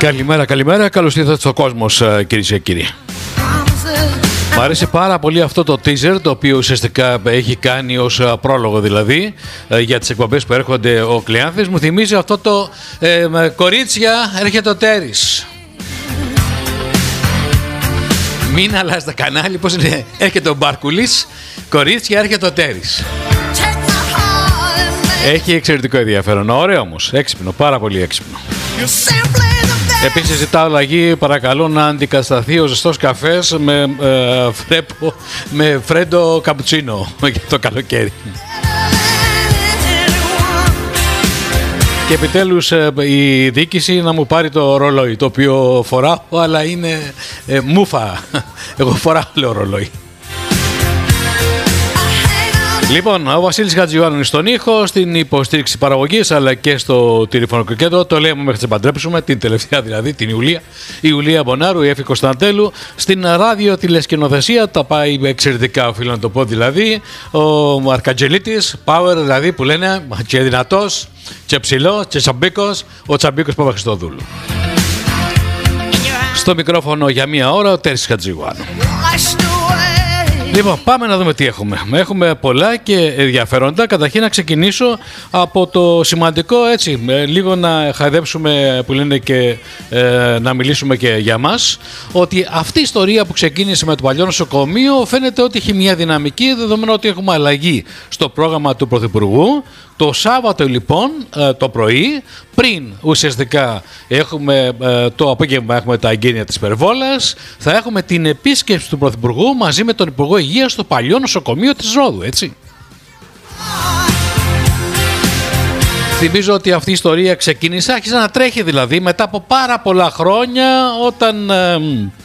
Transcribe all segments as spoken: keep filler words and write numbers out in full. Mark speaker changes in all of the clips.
Speaker 1: Καλημέρα, καλημέρα. Καλώς ήρθατε στον κόσμο, κυρίες και κύριοι. Μ' αρέσει πάρα πολύ αυτό το teaser, το οποίο ουσιαστικά έχει κάνει ως πρόλογο δηλαδή για τις εκπομπές που έρχονται ο Κλεάνθης. Μου θυμίζει αυτό το ε, κορίτσια, έρχεται ο Τέρης. Μην αλλάζετε κανάλι, πώς είναι, έρχεται ο Μπάρκουλης, κορίτσια, έρχεται ο Τέρης. Έχει εξαιρετικό ενδιαφέρον, ωραίο όμως, έξυπνο, πάρα πολύ έξυπνο. Επίσης ζητάω αλλαγή, παρακαλώ να αντικατασταθεί ο ζεστός καφές με, ε, φρέπο, με φρέντο καπουτσίνο για το καλοκαίρι. Και επιτέλους ε, η διοίκηση να μου πάρει το ρολόι, το οποίο φοράω, αλλά είναι ε, μούφα. Εγώ φοράω, λέω, ρολόι. Λοιπόν, ο Βασίλης Χατζιωάννου είναι στον ήχο, στην υποστήριξη παραγωγής αλλά και στο τηλεφωνικό κέντρο. Το λέμε μέχρι να παντρέψουμε, την τελευταία δηλαδή, την Ιουλία. Η Ιουλία Μπονάρου, η Εφη Κωνσταντέλου. Στην ράδιο τηλεσκηνοθεσία τα πάει εξαιρετικά, οφείλω να το πω δηλαδή. Ο Αρκαντζελίτης, power δηλαδή που λένε, και δυνατός, και ψηλός, και τσαμπίκος, ο Τσαμπίκος Παπαχριστοδούλου. Στο μικρόφωνο για μία ώρα ο Τέρης Χατζιωάννου. Λοιπόν, πάμε να δούμε τι έχουμε. Έχουμε πολλά και ενδιαφέροντα. Καταρχήν να ξεκινήσω από το σημαντικό, έτσι, λίγο να χαϊδέψουμε που λένε και ε, να μιλήσουμε και για μας, ότι αυτή η ιστορία που ξεκίνησε με το παλιό νοσοκομείο φαίνεται ότι έχει μια δυναμική, δεδομένου ότι έχουμε αλλαγή στο πρόγραμμα του Πρωθυπουργού. Το Σάββατο λοιπόν το πρωί, πριν ουσιαστικά έχουμε το απόγευμα έχουμε τα εγγένεια της Υπερβόλας, θα έχουμε την επίσκεψη του Πρωθυπουργού μαζί με τον Υπουργό Υγείας στο παλιό νοσοκομείο της Ρόδου, έτσι. Θυμίζω ότι αυτή η ιστορία ξεκίνησε, άρχισε να τρέχει δηλαδή μετά από πάρα πολλά χρόνια, όταν ε,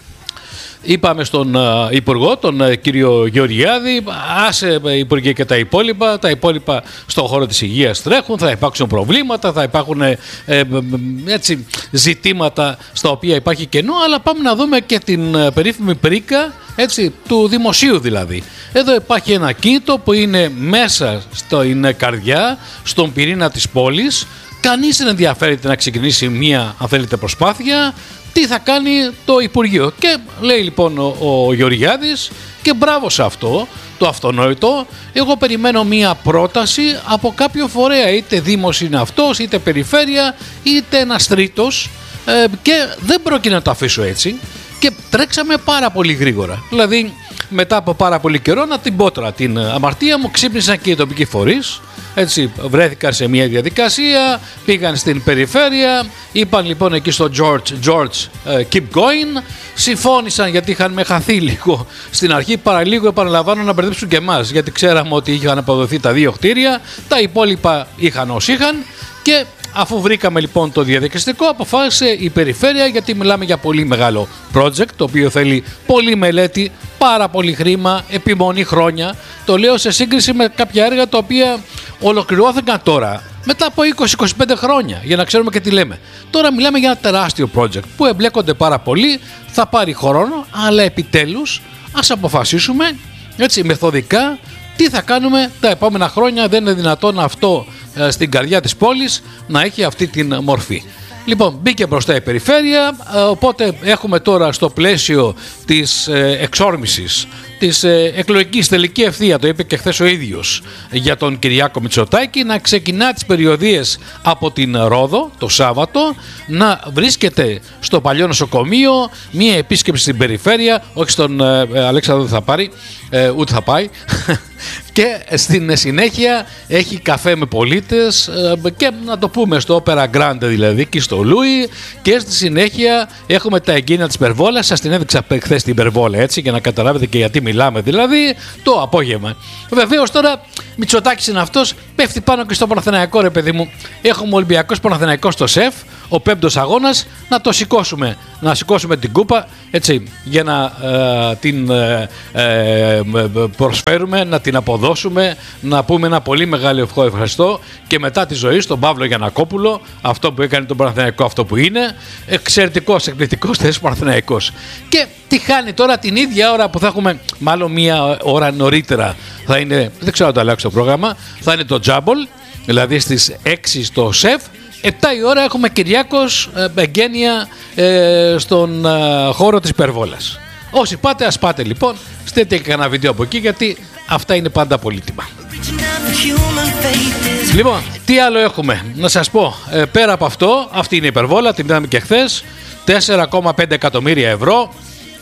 Speaker 1: είπαμε στον uh, Υπουργό, τον uh, κύριο Γεωργιάδη, άσε Υπουργέ και τα υπόλοιπα, τα υπόλοιπα στον χώρο της υγείας τρέχουν, θα υπάρξουν προβλήματα, θα υπάρχουν ε, ε, έτσι, ζητήματα στα οποία υπάρχει κενό, αλλά πάμε να δούμε και την uh, περίφημη πρίκα, έτσι, του δημοσίου δηλαδή. Εδώ υπάρχει ένα κήτο που είναι μέσα στην καρδιά, στον πυρήνα της πόλης, κανείς δεν ενδιαφέρεται να ξεκινήσει μία, αν θέλετε, προσπάθεια. Τι θα κάνει το Υπουργείο? Και λέει λοιπόν ο, ο Γεωργιάδης, και μπράβο σε αυτό, το αυτονόητο, εγώ περιμένω μία πρόταση από κάποιο φορέα, είτε δήμος είναι αυτός, είτε περιφέρεια, είτε ένας τρίτος, ε, και δεν πρόκειται να το αφήσω έτσι, και τρέξαμε πάρα πολύ γρήγορα. Δηλαδή μετά από πάρα πολύ καιρό, να την πω τώρα την αμαρτία μου, ξύπνησαν και οι τοπικοί φορείς. Έτσι, βρέθηκαν σε μια διαδικασία, πήγαν στην περιφέρεια, είπαν λοιπόν εκεί στο George, George, uh, keep going, συμφώνησαν γιατί είχαν με χαθεί λίγο στην αρχή, παραλίγο επαναλαμβάνω να μπερδέψουν και εμάς, γιατί ξέραμε ότι είχαν αποδοθεί τα δύο κτίρια, τα υπόλοιπα είχαν όσοι είχαν, και αφού βρήκαμε λοιπόν το διαδικαστικό, αποφάσισε η περιφέρεια, γιατί μιλάμε για πολύ μεγάλο project, το οποίο θέλει πολύ μελέτη, πάρα πολύ χρήμα, επιμονή χρόνια. Το λέω σε σύγκριση με κάποια έργα τα οποία ολοκληρώθηκαν τώρα, μετά από είκοσι με είκοσι πέντε χρόνια, για να ξέρουμε και τι λέμε. Τώρα μιλάμε για ένα τεράστιο project που εμπλέκονται πάρα πολύ, θα πάρει χρόνο, αλλά επιτέλους ας αποφασίσουμε, έτσι, μεθοδικά, τι θα κάνουμε τα επόμενα χρόνια. Δεν είναι δυνατόν αυτό ε, στην καρδιά της πόλης να έχει αυτή την μορφή. Λοιπόν, μπήκε μπροστά η περιφέρεια, ε, οπότε έχουμε τώρα στο πλαίσιο της ε, εξόρμησης, της ε, εκλογικής τελική ευθεία, το είπε και χθες ο ίδιος, για τον Κυριάκο Μητσοτάκη, να ξεκινά τις περιοδίες από την Ρόδο το Σάββατο, να βρίσκεται στο παλιό νοσοκομείο, μία επίσκεψη στην περιφέρεια, όχι στον ε, ε, Αλέξανδρο δεν θα πάρει, ε, ούτε θα πάει, και στην συνέχεια έχει καφέ με πολίτες, ε, και να το πούμε στο Opera Grande δηλαδή, και στο Λούι, και στη συνέχεια έχουμε τα εγγένεια της Υπερβόλας. Σας την έδειξα χθες την Υπερβόλα, έτσι, για να καταλάβετε και γιατί μιλάμε δηλαδή, το απόγευμα. Βεβαίως τώρα Μητσοτάκης είναι αυτός, πέφτει πάνω και στο Παναθηναϊκό, ρε παιδί μου. Έχουμε Ολυμπιακός Παναθηναϊκός στο ΣΕΦ, ο πέμπτος αγώνας, να το σηκώσουμε, να σηκώσουμε την κούπα, έτσι, για να ε, την ε, ε, προσφέρουμε, να την αποδώσουμε, να πούμε ένα πολύ μεγάλο ευχαριστώ και μετά τη ζωή στον Παύλο Γιαννακόπουλο, αυτό που έκανε τον Παναθηναϊκό, αυτό που είναι, εξαιρετικός, εκπληκτικός θέσης Παναθηναϊκός. Και τι χάνει τώρα την ίδια ώρα που θα έχουμε, μάλλον μία ώρα νωρίτερα, θα είναι, δεν ξέρω αν το αλλάξει το πρόγραμμα, θα είναι το Τζάμπολ, δηλαδή στις έξι στο ΣΕΦ, επτά η ώρα έχουμε Κυριάκος ε, εγγένεια ε, στον ε, χώρο της υπερβόλας. Όσοι πάτε, ας πάτε λοιπόν, στείλτε και κανένα βίντεο από εκεί, γιατί αυτά είναι πάντα πολύτιμα. Λοιπόν, τι άλλο έχουμε να σας πω, ε, πέρα από αυτό, αυτή είναι η υπερβόλα, την είδαμε και χθες, τέσσερα κόμμα πέντε εκατομμύρια ευρώ,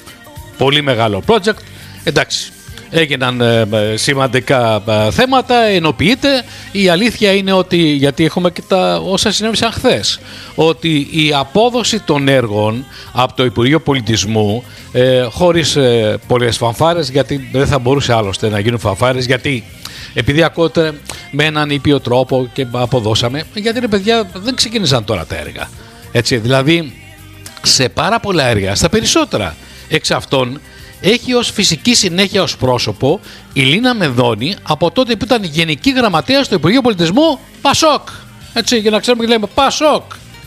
Speaker 1: πολύ μεγάλο project, εντάξει. Έγιναν ε, σημαντικά ε, θέματα, ενοποιείται. Η αλήθεια είναι ότι, γιατί έχουμε και τα όσα συνέβησαν χθες, ότι η απόδοση των έργων από το Υπουργείο Πολιτισμού, ε, χωρίς ε, πολλές φανφάρες, γιατί δεν θα μπορούσε άλλωστε να γίνουν φανφάρες, γιατί επειδή ακούτε με έναν ήπιο τρόπο και αποδώσαμε, γιατί ρε παιδιά δεν ξεκίνησαν τώρα τα έργα. Έτσι, δηλαδή σε πάρα πολλά έργα, στα περισσότερα εξ αυτών, έχει ως φυσική συνέχεια ως πρόσωπο η Λίνα Μεδόνη από τότε που ήταν γενική γραμματέα στο Υπουργείο Πολιτισμού Πασόκ. Έτσι, για να ξέρουμε και λέμε Πασόκ.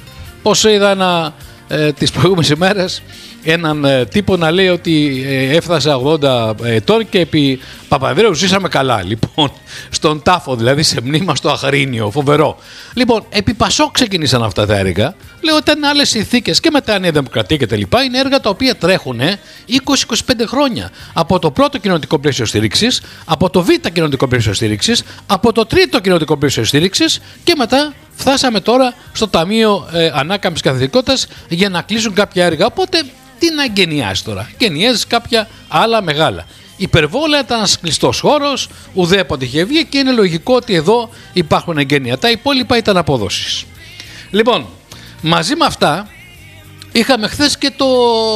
Speaker 1: Πώς είδα ένα, ε, τις προηγούμενες ημέρες έναν ε, τύπο να λέει ότι ε, έφτασα ογδόντα ετών και επί Παπανδρέου ζήσαμε καλά. Λοιπόν, στον τάφο, δηλαδή σε μνήμα στο Αχρήνιο, φοβερό. Λοιπόν, επί Πασόκ ξεκίνησαν αυτά τα έργα. Λέω ότι ήταν άλλες συνθήκες και μετά Νέα Δημοκρατία και τα λοιπά. Είναι έργα τα οποία τρέχουν είκοσι με είκοσι πέντε χρόνια. Από το πρώτο κοινωνικό πλαίσιο στήριξης, από το β κοινωνικό πλαίσιο στήριξης, από το τρίτο κοινωνικό πλαίσιο στήριξης και μετά φτάσαμε τώρα στο Ταμείο ε, Ανάκαμψης Καθηγητικότητας για να κλείσουν κάποια έργα. Οπότε τι να εγκαινιάσει τώρα, εγκαινιάζει κάποια άλλα μεγάλα. Η υπερβόλα ήταν ένας κλειστός χώρος, ουδέποτε είχε βγει και είναι λογικό ότι εδώ υπάρχουν εγγένεια. Τα υπόλοιπα ήταν αποδόσεις. Λοιπόν, μαζί με αυτά είχαμε χθες και το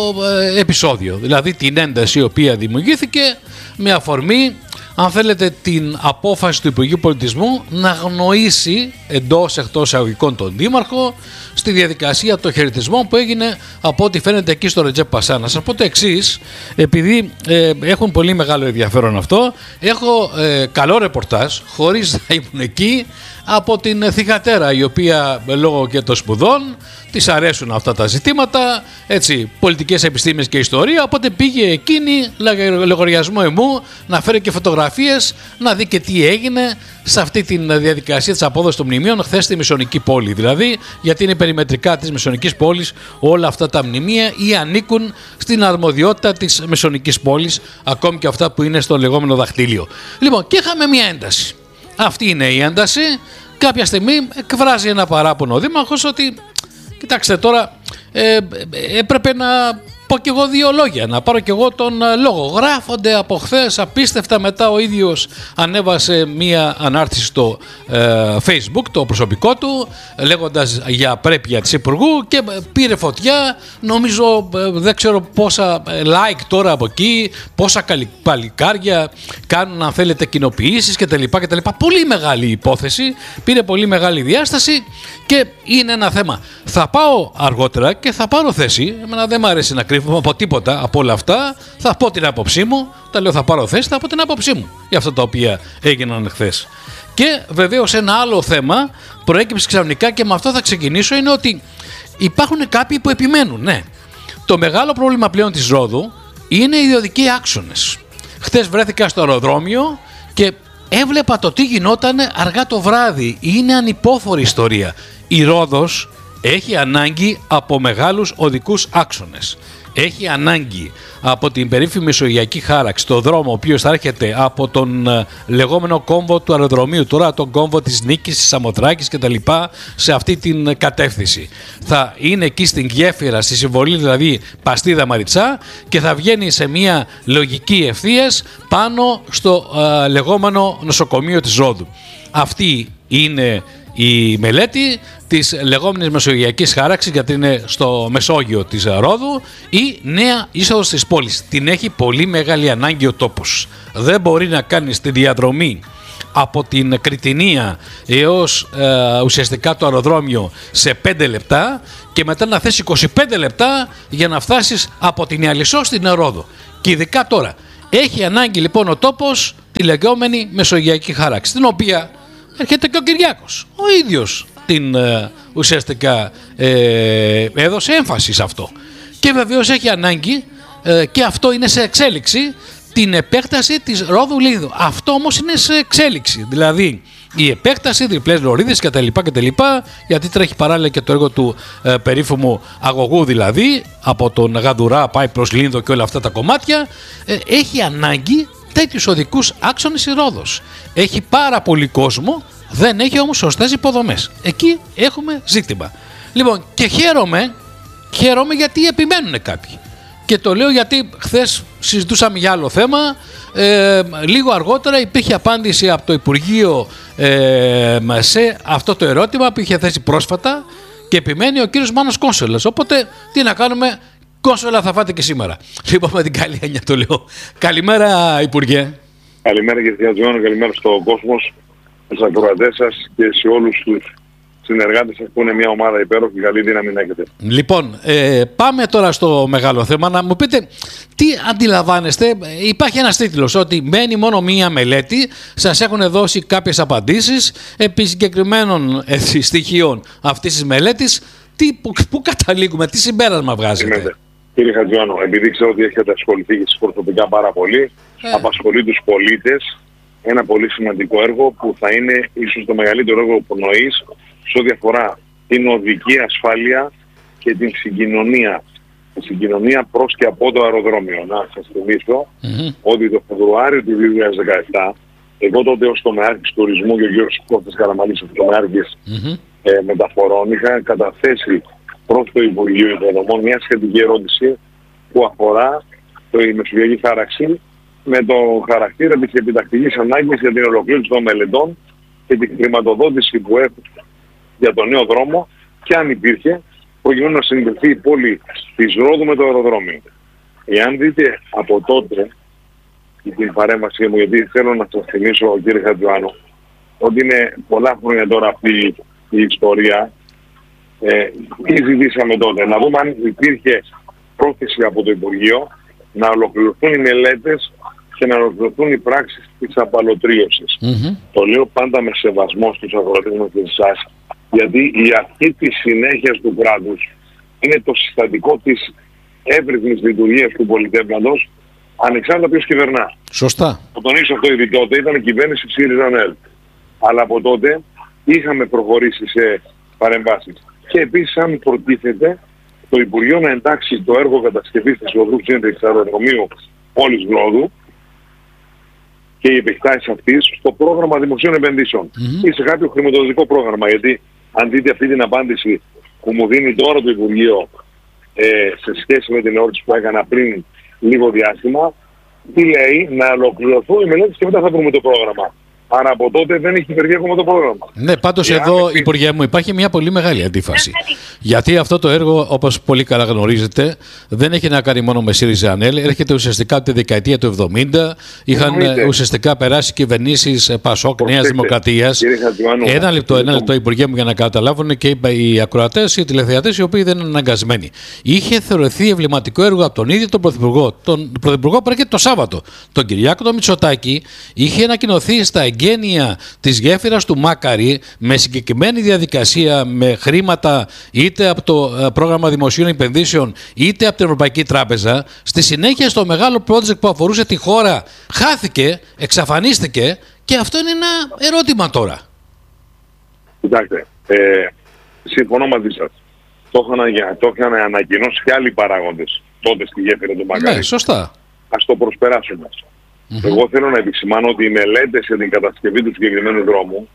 Speaker 1: ε, επεισόδιο, δηλαδή την ένταση η οποία δημιουργήθηκε με αφορμή, αν θέλετε, την απόφαση του Υπουργείου Πολιτισμού να αγνοήσει εντός εκτός εισαγωγικών τον Δήμαρχο στη διαδικασία των χαιρετισμών που έγινε από ό,τι φαίνεται εκεί στο Ρετζέπ Πασά. Να σας πω το εξής, επειδή ε, έχουν πολύ μεγάλο ενδιαφέρον αυτό, έχω ε, καλό ρεπορτάζ, χωρίς να ήμουν εκεί, από την θυγατέρα, η οποία λόγω και των σπουδών της αρέσουν αυτά τα ζητήματα, έτσι, πολιτικές επιστήμες και ιστορία, οπότε πήγε εκείνη, λογαριασμό εμού, να φέρει και φωτογραφίες, να δει και τι έγινε σε αυτή τη διαδικασία της απόδοσης των μνημείων χθες στη Μεσονική πόλη. Δηλαδή, γιατί είναι περιμετρικά της Μεσονικής πόλης όλα αυτά τα μνημεία ή ανήκουν στην αρμοδιότητα της Μεσονικής πόλης, ακόμη και αυτά που είναι στο λεγόμενο δαχτύλιο. Λοιπόν, και είχαμε μια ένταση. Αυτή είναι η ένταση. Κάποια στιγμή εκφράζει ένα παράπονο ο Δήμαρχος ότι, κοιτάξτε τώρα, ε, έπρεπε να πω κι εγώ δύο λόγια, να πάρω κι εγώ τον λόγο. Γράφονται από χθες απίστευτα, μετά ο ίδιος ανέβασε μία ανάρτηση στο ε, Facebook, το προσωπικό του, λέγοντας για πρέπεια της Υπουργού και πήρε φωτιά, νομίζω ε, δεν ξέρω πόσα like τώρα από εκεί, πόσα παλικάρια κάνουν, αν θέλετε, κοινοποιήσεις κτλ. κτλ. Πολύ μεγάλη υπόθεση, πήρε πολύ μεγάλη διάσταση και είναι ένα θέμα. Θα πάω αργότερα και θα πάρω θέση, εμένα δεν μου αρέσει να κρύβω από τίποτα από όλα αυτά, θα πω την άποψή μου, τα λέω θα πάρω θέση, θα πω την άποψή μου για αυτά τα οποία έγιναν χθες. Και βεβαίως ένα άλλο θέμα προέκυψε ξαφνικά και με αυτό θα ξεκινήσω, είναι ότι υπάρχουν κάποιοι που επιμένουν, ναι. Το μεγάλο πρόβλημα πλέον της Ρόδου είναι οι οδικοί άξονες. Χθες βρέθηκα στο αεροδρόμιο και έβλεπα το τι γινόταν αργά το βράδυ. Είναι ανυπόφορη ιστορία. Η Ρόδος έχει ανάγκη από μεγάλους οδικούς άξονες. Έχει ανάγκη από την περίφημη μεσογειακή χάραξη, το δρόμο ο οποίος θα έρχεται από τον ε, λεγόμενο κόμβο του αεροδρομίου, τώρα τον κόμβο της Νίκης, της Σαμοθράκης κτλ. Σε αυτή την κατεύθυνση. Θα είναι εκεί στην γέφυρα, στη συμβολή δηλαδή Παστίδα Μαριτσά, και θα βγαίνει σε μια λογική ευθείας πάνω στο ε, λεγόμενο νοσοκομείο της Ρόδου. Αυτή είναι η μελέτη της λεγόμενης μεσογειακής χάραξης, γιατί είναι στο Μεσόγειο της Ρόδου, η νέα είσοδος της πόλης. Την έχει πολύ μεγάλη ανάγκη ο τόπος. Δεν μπορεί να κάνεις τη διαδρομή από την Κρητινία έως ε, ουσιαστικά το αεροδρόμιο σε πέντε λεπτά και μετά να θες είκοσι πέντε λεπτά για να φτάσεις από την Ιαλισσό στην Ρόδο. Και ειδικά τώρα έχει ανάγκη λοιπόν ο τόπος τη λεγόμενη μεσογειακή χάραξη, την οποία έρχεται και ο Κυριάκος. Ο ίδιος την ε, ουσιαστικά ε, έδωσε έμφαση σε αυτό. Και βεβαίως έχει ανάγκη, ε, και αυτό είναι σε εξέλιξη, την επέκταση της Ρόδου Λίδου. Αυτό όμως είναι σε εξέλιξη. Δηλαδή η επέκταση, διπλές λωρίδες κτλ. κτλ. Γιατί τρέχει παράλληλα και το έργο του ε, περίφημου αγωγού, δηλαδή από τον Γαδουρά πάει προς Λίνδο και όλα αυτά τα κομμάτια. Ε, έχει ανάγκη τέτοιους οδικούς άξονες η Ρόδος. Έχει πάρα πολύ κόσμο, δεν έχει όμως σωστές υποδομές. Εκεί έχουμε ζήτημα. Λοιπόν, και χαίρομαι, χαίρομαι γιατί επιμένουν κάποιοι. Και το λέω γιατί χθες συζητούσαμε για άλλο θέμα. Ε, λίγο αργότερα υπήρχε απάντηση από το Υπουργείο ε, σε αυτό το ερώτημα που είχε θέσει πρόσφατα και επιμένει ο κύριος Μάνος Κόνσολας. Οπότε τι να κάνουμε, Κόνσολα θα φάτε και σήμερα. Λοιπόν, με την καλή έννοια το λέω. Καλημέρα, Υπουργέ.
Speaker 2: Καλημέρα κύριε Τζιώνο, καλημέρα στον κόσμο, στους ακροατές σας και σε όλους τους συνεργάτες σας που είναι μια ομάδα υπέροχη. Καλή δύναμη να έχετε.
Speaker 1: Λοιπόν, ε, πάμε τώρα στο μεγάλο θέμα. Να μου πείτε τι αντιλαμβάνεστε. Υπάρχει ένας τίτλος ότι μένει μόνο μία μελέτη. Σας έχουν δώσει κάποιες απαντήσεις επί συγκεκριμένων έτσι, στοιχείων αυτής της μελέτης. Τι, που, που καταλήγουμε, τι συμπέρασμα βγάζετε?
Speaker 2: Είμαι, κύριε Χατζιώνο, επειδή ξέρω ότι έχετε ασχοληθεί και εσείς προσωπικά πάρα πολύ, ε. απασχολεί τους πολίτες ένα πολύ σημαντικό έργο που θα είναι ίσως το μεγαλύτερο έργο πνοής σε ό,τι αφορά την οδική ασφάλεια και την συγκοινωνία. Τη συγκοινωνία προς και από το αεροδρόμιο. Να σας θυμίσω mm-hmm. ότι το Φεβρουάριο του δύο χιλιάδες δεκαεπτά, εγώ τότε ως τομεάρχης τουρισμού και ο Γιώργος Κώστας Καραμαλής ως τομεάρχης mm-hmm. ε, μεταφορών, είχα καταθέσει προς το Υπουργείο Υποδομών μια σχετική ερώτηση που αφορά το, η μεσογειακή χάραξη με το χαρακτήρα της επιτακτικής ανάγκης για την ολοκλήρωση των μελετών και την χρηματοδότηση που έχουν για τον νέο δρόμο και αν υπήρχε προκειμένου να συνδεθεί η πόλη της Ρόδου με το αεροδρόμιο. Εάν δείτε από τότε την παρέμβασή μου, γιατί θέλω να σας θυμίσω κύριε Χατζιωάννου ότι είναι πολλά χρόνια τώρα αυτή η ιστορία, ε, τι ζητήσαμε τότε, να δούμε αν υπήρχε πρόθεση από το Υπουργείο να ολοκληρωθούν οι μελέτες και να ολοκληρωθούν οι πράξεις της απαλωτρίωσης. Mm-hmm. Το λέω πάντα με σεβασμό στους αγροτές μας και εσάς, γιατί η αρχή της συνέχειας του κράτους είναι το συστατικό της εύρυθμης λειτουργίας του πολιτεύματος, ανεξάρτητα ποιος κυβερνά.
Speaker 1: Σωστά.
Speaker 2: Το τονίσω αυτό ήδη τότε, ήταν η κυβέρνηση ΣΥΡΙΖΑ-ΝΕΛ. Αλλά από τότε είχαμε προχωρήσει σε παρεμβάσεις. Και επίσης αν προτίθεται το Υπουργείο να εντάξει το έργο κατασκευής της οδού σύνδεξης αεροδρομίου πόλης Γλώδου και οι επεκτάσεις αυτής στο πρόγραμμα δημοσίων επενδύσεων mm-hmm. ή σε κάποιο χρηματοδοτικό πρόγραμμα. Γιατί αν δείτε αυτή την απάντηση που μου δίνει τώρα το Υπουργείο ε, σε σχέση με την ερώτηση που έκανα πριν λίγο διάστημα, τι λέει, να ολοκληρωθούν οι μελέτες και μετά θα βρούμε το πρόγραμμα. Άρα από τότε δεν έχει υπερβεί ακόμα το πρόγραμμα.
Speaker 1: Ναι, πάντως
Speaker 2: Για
Speaker 1: εδώ,
Speaker 2: να...
Speaker 1: Υπουργέ μου, υπάρχει μια πολύ μεγάλη αντίφαση. Γιατί αυτό το έργο, όπως πολύ καλά γνωρίζετε, δεν έχει να κάνει μόνο με ΣΥΡΙΖΑ-ΑΝΕΛ. Έρχεται ουσιαστικά από τη δεκαετία του εβδομήντα. Είχαν Εννοείται. ουσιαστικά περάσει κυβερνήσεις Πασόκ, Νέας Δημοκρατίας. Ένα λεπτό, ένα λεπτό, Υπουργέ μου, για να καταλάβουν και οι ακροατές, οι τηλεθεατές, οι οποίοι δεν είναι αναγκασμένοι. Είχε θεωρηθεί εμβληματικό έργο από τον ίδιο τον Πρωθυπουργό. Τον Πρωθυπουργό που έρχεται το Σάββατο. Τον Κυριάκο τον Μητσοτάκη, είχε ανακοινωθεί στα εγγένεια της γέφυρας του Μάκαρη με συγκεκριμένη διαδικασία, με χρήματα είτε από το πρόγραμμα δημοσίων επενδύσεων είτε από την Ευρωπαϊκή Τράπεζα. Στη συνέχεια στο μεγάλο project που αφορούσε τη χώρα χάθηκε, εξαφανίστηκε και αυτό είναι ένα ερώτημα τώρα.
Speaker 2: Κοιτάξτε, ε, συμφωνώ μαζί σας. Το είχαν, το είχαν ανακοινώσει και άλλοι παράγοντες τότε στη γέφυρα του Μάκαρη.
Speaker 1: Ναι, σωστά.
Speaker 2: Ας το προσπεράσουμε. Mm-hmm. Εγώ θέλω να επισημάνω ότι οι μελέτες για την κατασκευή του συγκεκριμένου δρόμου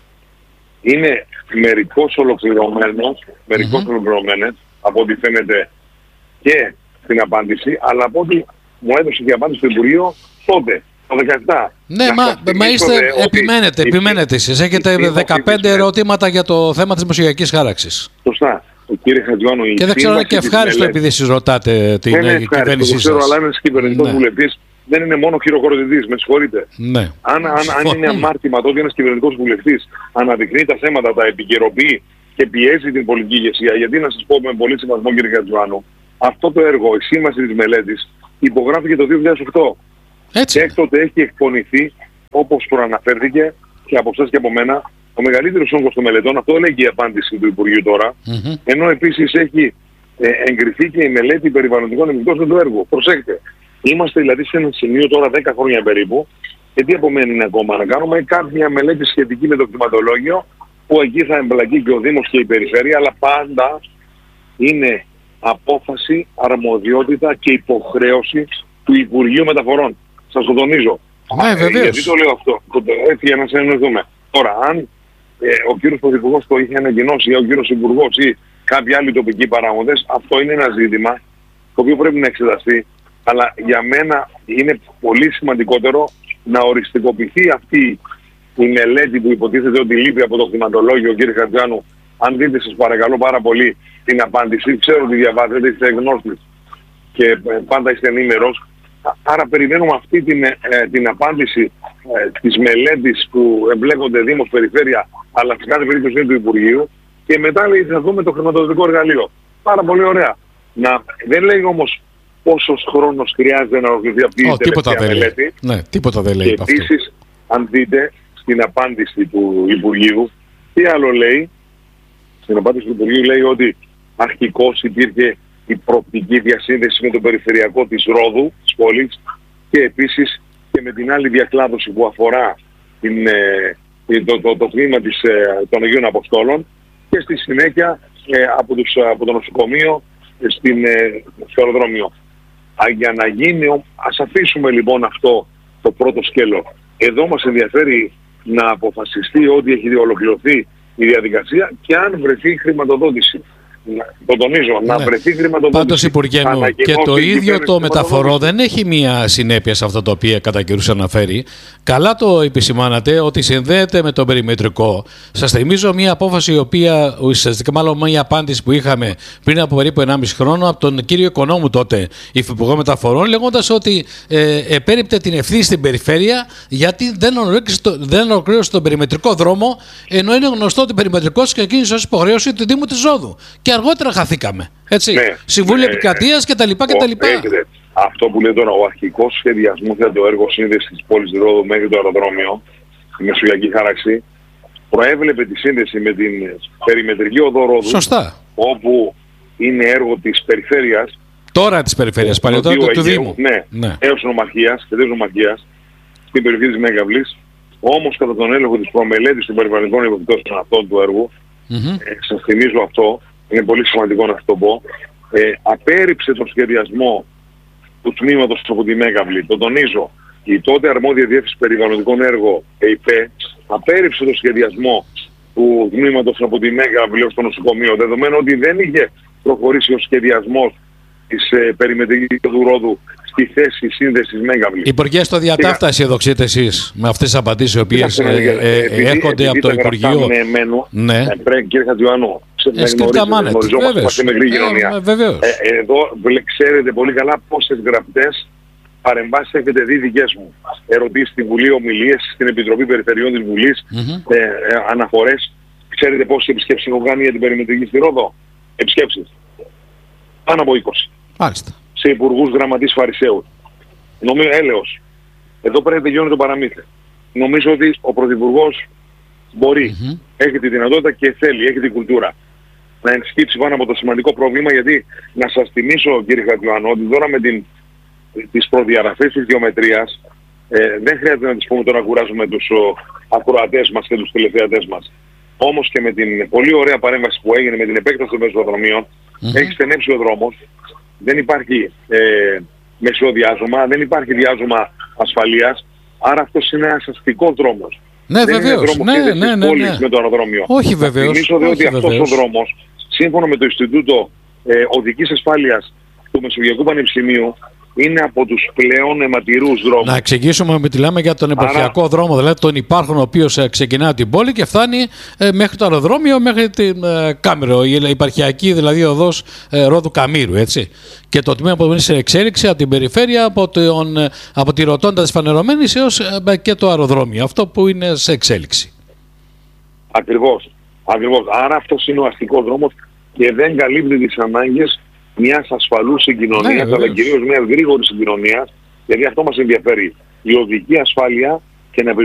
Speaker 2: είναι μερικώς ολοκληρωμένες, μερικώς mm-hmm. ολοκληρωμένες από ό,τι φαίνεται και στην απάντηση, αλλά από ό,τι μου έδωσε και η απάντηση στο Υπουργείο τότε, το δεκαεπτά.
Speaker 1: Ναι, μα, μα είστε, επιμένετε, επιμένετε εσείς. Έχετε δεκαπέντε ερωτήματα για το θέμα της μεσογειακής χάραξης.
Speaker 2: Σωστά. Κύριε Χατζιώνου,
Speaker 1: και δεν ξέρω και ευχάριστο επειδή εσείς ρωτάτε την κυβέρνησή σας.
Speaker 2: Ξέρω, αλλά ένας κυβερνητικός βουλευτής δεν είναι μόνο χειροκροτητής, με συγχωρείτε.
Speaker 1: Ναι.
Speaker 2: Αν, αν, αν είναι αμάρτημα τότε ένας κυβερνητικός βουλευτής αναδεικνύει τα θέματα, τα επικαιροποιεί και πιέζει την πολιτική ηγεσία, γιατί να σας πω με πολύ σημαντικό κύριε Χατζιώνου, αυτό το έργο, η σύμβαση της μελέτης, υπογράφηκε το δύο χιλιάδες οκτώ.
Speaker 1: Έτσι.
Speaker 2: Και έκτοτε έχει εκπονηθεί, όπως προαναφέρθηκε και από εσάς και από μένα, ο μεγαλύτερος όγκος των μελετών, αυτό λέγει η απάντηση του Υπουργείου τώρα, mm-hmm. ενώ επίσης έχει ε, εγκριθεί και η μελέτη περιβαλλοντικών επιπτώσεων του έργου. Προσέξτε, είμαστε δηλαδή σε ένα σημείο τώρα δέκα χρόνια περίπου, Και τι απομένει ακόμα? Να κάνουμε κάποια μελέτη σχετική με το κτηματολόγιο, που εκεί θα εμπλακεί και ο Δήμος και η Περιφέρεια, αλλά πάντα είναι απόφαση, αρμοδιότητα και υποχρέωση του Υπουργείου Μεταφορών. Σας το τονίζω.
Speaker 1: Ναι, βεβαίως.
Speaker 2: Γιατί το λέω αυτό? Έτσι, για να σε εννοηθούμε. Τώρα, αν ε, ο κύριος Πρωθυπουργός το είχε ανακοινώσει, ή ο κύριος Υπουργός ή κάποιοι άλλοι τοπικοί παράγοντες, αυτό είναι ένα ζήτημα το οποίο πρέπει να εξεταστεί. Αλλά για μένα είναι πολύ σημαντικότερο να οριστικοποιηθεί αυτή η μελέτη που υποτίθεται ότι λείπει από το κτηματολόγιο, κύριε Χατζάνου. Αν δείτε, σας παρακαλώ πάρα πολύ, την απάντηση, ξέρω ότι διαβάζετε, είστε γνώστης και πάντα είστε ενήμερος. Άρα περιμένουμε αυτή την, ε, την απάντηση ε, της μελέτης που εμπλέκονται Δήμος, Περιφέρεια, αλλά σε κάθε περίπτωση είναι του Υπουργείου, και μετά λέει θα δούμε το χρηματοδοτικό εργαλείο. Πάρα πολύ ωραία. Να, δεν λέει όμως πόσος χρόνος χρειάζεται να ολοκληρωθεί αυτή η τελευταία μελέτη.
Speaker 1: Ναι, τίποτα δεν λέει.
Speaker 2: Και επίσης, αν δείτε στην απάντηση του Υπουργείου, τι άλλο λέει? Στην απάντηση του Υπουργείου λέει ότι αρχικώς υπήρχε η προοπτική διασύνδεση με το περιφερειακό της Ρόδου, της πόλης, και επίσης και με την άλλη διακλάδωση που αφορά την, ε, το, το, το τμήμα της, ε, των Αγίων Αποστόλων, και στη συνέχεια ε, από, τους, από το νοσοκομείο ε, στην, ε, στο αεροδρόμιο. Α, για να γίνει, ας αφήσουμε λοιπόν αυτό το πρώτο σκέλο. Εδώ μας ενδιαφέρει να αποφασιστεί ότι έχει ολοκληρωθεί η διαδικασία και αν βρεθεί χρηματοδότηση. Το τονίζω, ναι. Να βρεθεί χρηματοδότηση.
Speaker 1: Πάντως, Υπουργέ μου, και το ίδιο το μεταφορό δεν έχει μία συνέπεια σε αυτό το οποίο κατά καιρούς αναφέρει. Καλά το επισημάνατε ότι συνδέεται με το περιμετρικό. Σας θυμίζω μία απόφαση, η οποία ουσιαστικά, μάλλον μία απάντηση που είχαμε πριν από περίπου ενάμιση χρόνο από τον κύριο Οικονόμου, τότε υφυπουργό μεταφορών, λέγοντας ότι ε, επέριπτε την ευθύνη στην περιφέρεια γιατί δεν ολοκλήρωσε, το, δεν ολοκλήρωσε τον περιμετρικό δρόμο, ενώ είναι γνωστό ότι ο περιμετρικός ξεκίνησε ως υποχρέωση του Δήμου της Ρόδου. Και αργότερα χαθήκαμε. Έτσι. Ναι, Συμβούλιο ναι, Επικρατείας κτλ.
Speaker 2: Αυτό που λέει τώρα, ο αρχικός σχεδιασμός για το έργο σύνδεσης της πόλης Ρόδου μέχρι το αεροδρόμιο, η μεσογειακή χάραξη, προέβλεπε τη σύνδεση με την περιμετρική οδό Ρόδου.
Speaker 1: Σωστά.
Speaker 2: Όπου είναι έργο της περιφέρειας.
Speaker 1: Τώρα της περιφέρειας, παλαιότερα του, του Δήμου.
Speaker 2: Ναι, ναι. Έως νομαρχίας και νομαρχίας στην περιοχή της Μέγαβλης. Όμως κατά τον έλεγχο της προμελέτης των περιβαλλοντικών επιπτώσεων αυτών του έργου, mm-hmm. ε, σας θυμίζω αυτό, είναι πολύ σημαντικό να σας το πω, ε, απέρριψε τον σχεδιασμό του τμήματος από τη Μέγαβλη. Το τονίζω, η τότε αρμόδια διεύθυνση περιβαλλοντικών έργων, ΕΙΠΕ, απέρριψε τον σχεδιασμό του τμήματος από τη Μέγαβλη ως το νοσοκομείο, δεδομένου ότι δεν είχε προχωρήσει ο σχεδιασμός της ε, περιμετρικής του Ρόδου στη θέση σύνδεσης Μέγαβλη.
Speaker 1: Υπουργέ, στο διατάφτα αισιοδοξείτε εσείς με αυτές τις απαντήσεις οι οποίες ε, ε, ε, έρχονται από το Υπουργείο.
Speaker 2: Ναι. Ε, πρέπει, κύριε Χατζιωάννου, γνωριζόμαστε με μικρή κοινωνία. Ε, εδώ ξέρετε πολύ καλά πόσες γραπτές παρεμβάσεις έχετε δει δικές μου. Ερωτήσεις στη Βουλή, ομιλίες στην Επιτροπή Περιφερειών της Βουλής, mm-hmm. ε, ε, αναφορές. Ξέρετε πόσες επισκέψεις έχω κάνει για την περιμετρική στη Ρόδο? Επισκέψεις. Πάνω από είκοσι.
Speaker 1: Μάλιστα.
Speaker 2: Σε υπουργούς, γραμματείς, φαρισαίους. Νομίζω έλεος. Εδώ πρέπει να τελειώνει το παραμύθι. Νομίζω ότι ο Πρωθυπουργός μπορεί, mm-hmm. έχει τη δυνατότητα και θέλει, έχει την κουλτούρα να ενσκύψει πάνω από το σημαντικό πρόβλημα, γιατί να σας θυμίσω, κύριε Χατζιωάννου, ότι τώρα με την, τις προδιαγραφές της γεωμετρίας ε, δεν χρειάζεται να τις πούμε τώρα να κουράζουμε τους ο, ακροατές μας και τους τηλεθεατές μας. Όμως και με την πολύ ωραία παρέμβαση που έγινε με την επέκταση των μεσοδρομίων, mm-hmm. έχει στενέψει ο δρόμος, δεν υπάρχει ε, μεσοδιάζωμα, δεν υπάρχει διάζωμα ασφαλείας, άρα αυτός είναι ένας αστικός δρόμος.
Speaker 1: Ναι, δεν βεβαίως.
Speaker 2: Είναι δρόμος ναι, ναι, ναι, ναι. με το αεροδρόμιο.
Speaker 1: Όχι βεβαίως.
Speaker 2: Θυμίσω δε ότι αυτός ο δρόμος, σύμφωνα με το Ινστιτούτο ε, Οδικής Ασφάλειας του Μεσογειακού Πανεπιστημίου, είναι από τους πλέον αιματηρούς δρόμους.
Speaker 1: Να εξηγήσουμε ότι μιλάμε για τον επαρχιακό Άρα... δρόμο, δηλαδή τον υπάρχον ο οποίος ε, ξεκινά από την πόλη και φτάνει ε, μέχρι το αεροδρόμιο, μέχρι την ε, Κάμερο, η επαρχιακή δηλαδή οδός ε, Ρόδου Καμήρου, έτσι. Και το τμήμα που είναι σε εξέλιξη από την περιφέρεια, από, τον, ε, από τη ροτόντα της Φανερωμένης έως ε, και το αεροδρόμιο, αυτό που είναι σε εξέλιξη.
Speaker 2: Ακριβώς. Ακριβώς. Άρα αυτός είναι ο αστικός δρόμος και δεν καλύπτει τις ανάγκες μιας ασφαλούς συγκοινωνίας, ναι, αλλά κυρίως μιας γρήγορης συγκοινωνίας, γιατί αυτό μας ενδιαφέρει. Η οδική ασφάλεια και να